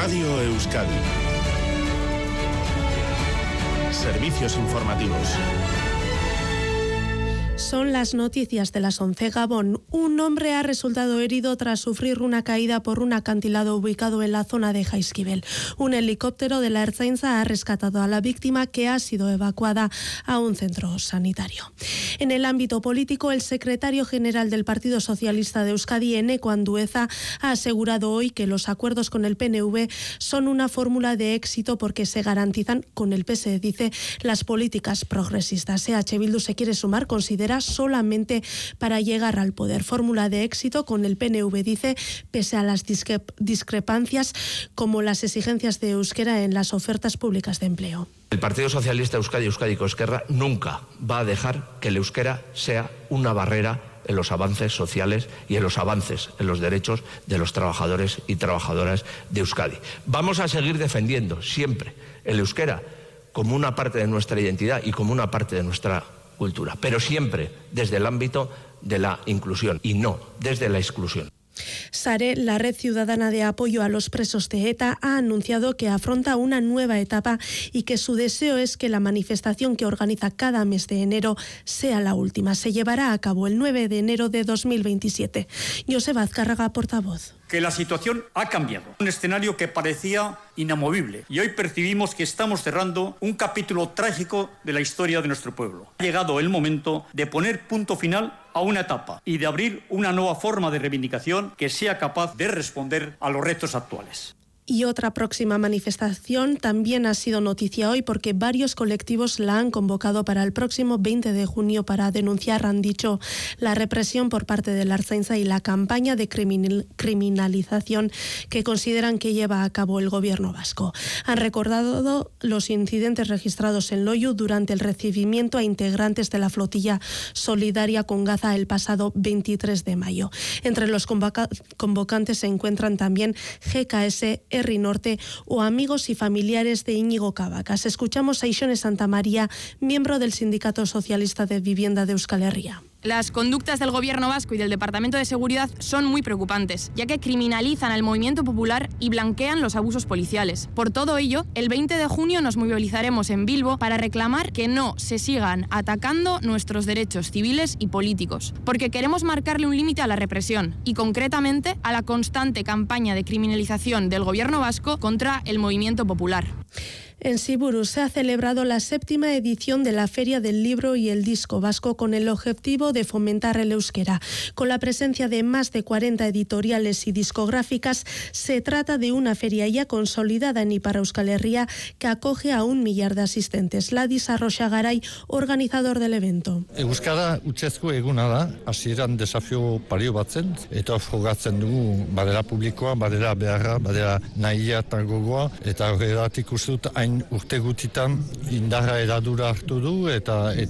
Radio Euskadi. Servicios informativos. Son las noticias de las 11. Gabón. Un hombre ha resultado herido tras sufrir una caída por un acantilado ubicado en la zona de Jaizkibel. Un helicóptero de la Ertzaintza ha rescatado a la víctima, que ha sido evacuada a un centro sanitario. En el ámbito político, el secretario general del Partido Socialista de Euskadi, Eneko Andueza, ha asegurado hoy que los acuerdos con el PNV son una fórmula de éxito porque se garantizan con el PSE, dice, las políticas progresistas. EH Bildu se quiere sumar, considera, solamente para llegar al poder. Fórmula de éxito con el PNV, dice, pese a las discrepancias como las exigencias de euskera en las ofertas públicas de empleo. El Partido Socialista Euskadi, Euskadiko Ezkerra, nunca va a dejar que el euskera sea una barrera en los avances sociales y en los avances en los derechos de los trabajadores y trabajadoras de Euskadi. Vamos a seguir defendiendo siempre el euskera como una parte de nuestra identidad y como una parte de nuestra cultura, pero siempre desde el ámbito de la inclusión y no desde la exclusión. SARE, la Red Ciudadana de Apoyo a los Presos de ETA, ha anunciado que afronta una nueva etapa y que su deseo es que la manifestación que organiza cada mes de enero sea la última. Se llevará a cabo el 9 de enero de 2027. Joseba Azcárraga, portavoz. Que la situación ha cambiado. Un escenario que parecía inamovible y hoy percibimos que estamos cerrando un capítulo trágico de la historia de nuestro pueblo. Ha llegado el momento de poner punto final a una etapa y de abrir una nueva forma de reivindicación que sea capaz de responder a los retos actuales. Y otra próxima manifestación también ha sido noticia hoy porque varios colectivos la han convocado para el próximo 20 de junio para denunciar, han dicho, la represión por parte de la Ertzaintza y la campaña de criminalización que consideran que lleva a cabo el gobierno vasco. Han recordado los incidentes registrados en Loiu durante el recibimiento a integrantes de la flotilla solidaria con Gaza el pasado 23 de mayo. Entre los convocantes se encuentran también GKS, Herri Norte o amigos y familiares de Íñigo Cabacas. Escuchamos a Ixone Santamaría, miembro del Sindicato Socialista de Vivienda de Euskal Herria. Las conductas del Gobierno vasco y del Departamento de Seguridad son muy preocupantes, ya que criminalizan al movimiento popular y blanquean los abusos policiales. Por todo ello, el 20 de junio nos movilizaremos en Bilbo para reclamar que no se sigan atacando nuestros derechos civiles y políticos, porque queremos marcarle un límite a la represión y, concretamente, a la constante campaña de criminalización del Gobierno vasco contra el movimiento popular. En Siburu se ha celebrado la 7ª edición de la Feria del Libro y el Disco Vasco con el objetivo de fomentar el euskera. Con la presencia de más de 40 editoriales y discográficas, se trata de una feria ya consolidada en Ipar Euskal Herria que acoge a 1 millar de asistentes. Ladis Arroxagaray, organizador del evento. Euskara utzezko eguna da, hasieran desafio pario batzen, eta frogatzen dugu badera publikoa, badera beharra, badera nahia eta gogoa, eta horregatik uste dut hain urte gutitan indarra eradura hartu du eta